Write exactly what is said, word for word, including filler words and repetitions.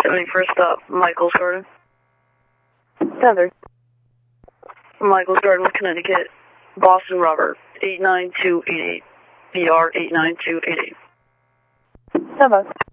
seventy-first stop, Michael's Garden. Seven. Michael's Garden, Connecticut. Boston Robert, eight nine two eight eight. B R eight nine two eight eight. Seven.